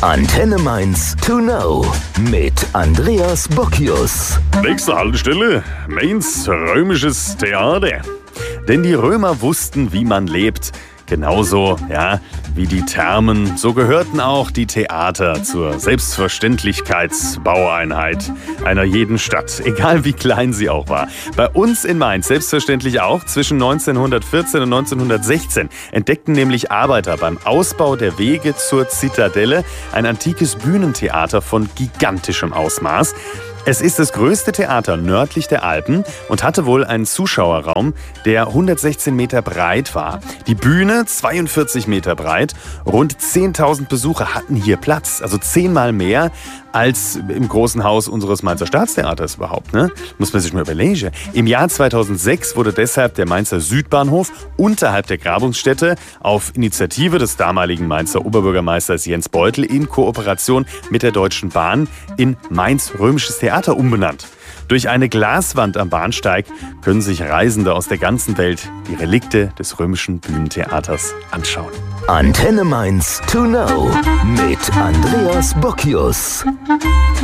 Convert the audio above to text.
Antenne Mainz to know mit Andreas Bockius. Nächste Haltestelle, Mainz römisches Theater. Denn die Römer wussten, wie man lebt. Genauso, wie die Thermen, so gehörten auch die Theater zur Selbstverständlichkeitsbaueinheit einer jeden Stadt, egal wie klein sie auch war. Bei uns in Mainz selbstverständlich auch. Zwischen 1914 und 1916 entdeckten nämlich Arbeiter beim Ausbau der Wege zur Zitadelle ein antikes Bühnentheater von gigantischem Ausmaß. Es ist das größte Theater nördlich der Alpen und hatte wohl einen Zuschauerraum, der 116 Meter breit war. Die Bühne 42 Meter breit. Rund 10.000 Besucher hatten hier Platz. Also 10-mal mehr als im großen Haus unseres Mainzer Staatstheaters überhaupt. Ne? Muss man sich mal überlegen. Im Jahr 2006 wurde deshalb der Mainzer Südbahnhof unterhalb der Grabungsstätte auf Initiative des damaligen Mainzer Oberbürgermeisters Jens Beutel in Kooperation mit der Deutschen Bahn in Mainz römisches Theater umbenannt. Durch eine Glaswand am Bahnsteig können sich Reisende aus der ganzen Welt die Relikte des römischen Bühnentheaters anschauen. Antenne Mainz to know mit Andreas Bockius.